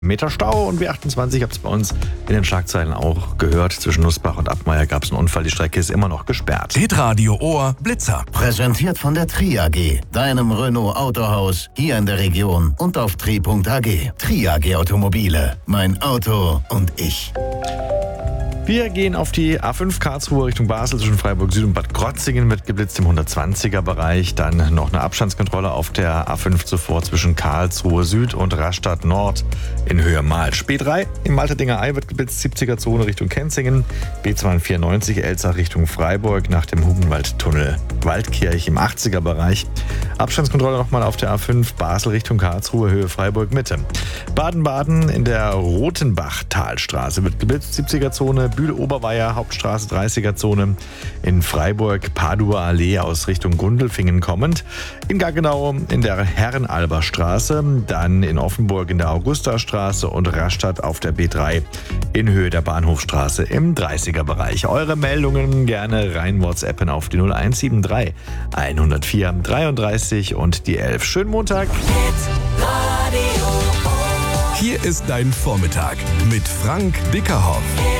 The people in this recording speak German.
Meter Stau und B28 habt es bei uns in den Schlagzeilen auch gehört. Zwischen Nussbach und Abmeier gab es einen Unfall. Die Strecke ist immer noch gesperrt. Hitradio Ohr Blitzer. Präsentiert von der TRI-AG, deinem Renault Autohaus hier in der Region und auf tri.ag. TRI-AG Automobile, mein Auto und ich. Wir gehen auf die A5 Karlsruhe Richtung Basel zwischen Freiburg Süd und Bad Krotzingen mit geblitzt im 120er Bereich. Dann noch eine Abstandskontrolle auf der A5 zuvor zwischen Karlsruhe Süd und Rastatt Nord in Höhe Malsch. B3 im Malterdinger Ei wird geblitzt 70er Zone Richtung Kenzingen. B294 Elzach Richtung Freiburg nach dem Hugenwaldtunnel Waldkirch im 80er Bereich. Abstandskontrolle nochmal auf der A5 Basel Richtung Karlsruhe Höhe Freiburg Mitte. Baden-Baden in der Rotenbach-Talstraße wird geblitzt 70er Zone Bühl-Oberweier, Hauptstraße 30er Zone, in Freiburg Padua Allee aus Richtung Gundelfingen kommend, in Gaggenau in der Herrenalberstraße, dann in Offenburg in der Augustastraße und Rastatt auf der B3 in Höhe der Bahnhofstraße im 30er Bereich. Eure Meldungen gerne rein WhatsAppen auf die 0173 104 33 und die 11. Schönen Montag. Hier ist dein Vormittag mit Frank Bickerhoff.